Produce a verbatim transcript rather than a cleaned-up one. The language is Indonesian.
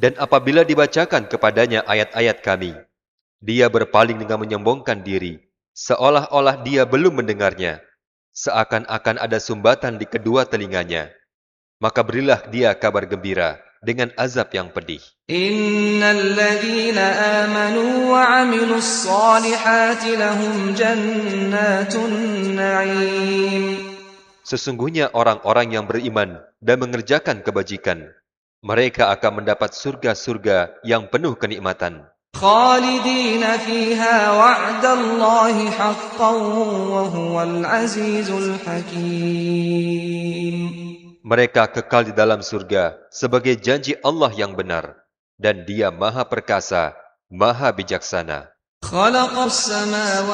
Dan apabila dibacakan kepadanya ayat-ayat kami, dia berpaling dengan menyombongkan diri, seolah-olah dia belum mendengarnya, seakan-akan ada sumbatan di kedua telinganya. Maka berilah dia kabar gembira dengan azab yang pedih. Innal ladzina amanu wa 'amilus solihati lahum jannatun na'im. Sesungguhnya orang-orang yang beriman dan mengerjakan kebajikan, mereka akan mendapat surga-surga yang penuh kenikmatan. Khalidina fiha wa'dallahi haqqan wa huwal azizul hakim. Mereka kekal di dalam surga sebagai janji Allah yang benar, dan Dia Maha Perkasa, Maha Bijaksana. Khalaqas samawati